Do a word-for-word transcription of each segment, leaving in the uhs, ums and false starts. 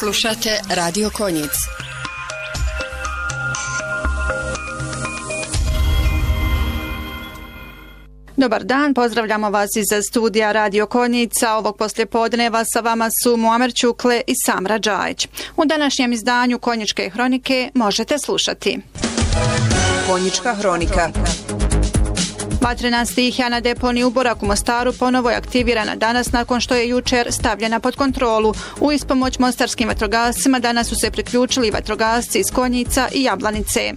Slušate Radio Konjic. Dobar dan, pozdravljamo vas iz studija Radio Konjica. Ovog poslijepodneva sa vama su Muamer Čukle i Samra Džajić. U današnjem izdanju Konjičke hronike možete slušati. Konjička hronika. Vatrena stihija na deponiji Uborak u Mostaru ponovo je aktivirana danas nakon što je jučer stavljena pod kontrolu. U ispomoć mostarskim vatrogascima danas su se priključili vatrogasci iz Konjica i Jablanice.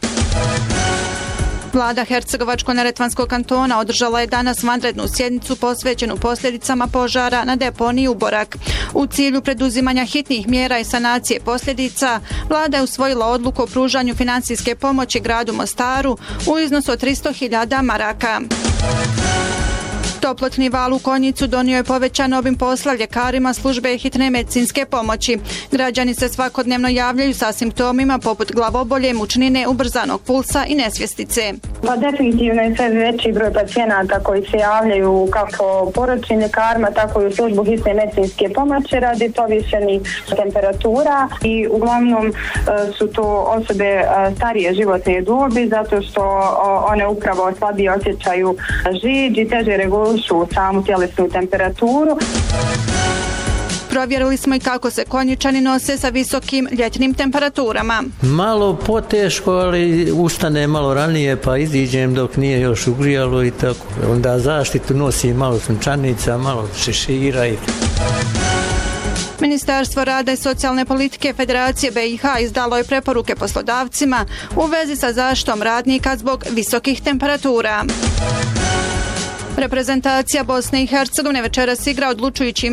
Vlada Hercegovačko-neretvanskog kantona održala je danas vanrednu sjednicu posvećenu posljedicama požara na deponiji Uborak. U cilju preduzimanja hitnih mjera i sanacije posljedica, vlada je usvojila odluku o pružanju financijske pomoći gradu Mostaru u iznosu od tristo hiljada maraka. Toplotni val u Konjicu donio je povećan obim posla ljekarima službe hitne medicinske pomoći. Građani se svakodnevno javljaju sa simptomima poput glavobolje, mučnine, ubrzanog pulsa i nesvjestice. Pa definitivno je sve veći broj pacijenata koji se javljaju kako poročnim ljekarima, tako i u službu hitne medicinske pomoći radi povišenih temperatura i uglavnom su to osobe starije životne dobi zato što one upravo slabije osjećaju žeđ i teže reguluju u samu tjelesnu temperaturu. Provjerili smo i kako se Konjičani nose sa visokim ljetnim temperaturama. Malo poteško, ali ustane malo ranije pa iziđem dok nije još ugrijalo i tako. Onda zaštitu nosim malo sunčanica, malo šešira i... Ministarstvo rada i socijalne politike Federacije B i H izdalo je preporuke poslodavcima u vezi sa zaštitom radnika zbog visokih temperatura. Reprezentacija Bosne i Hercegovine večeras igra odlučujući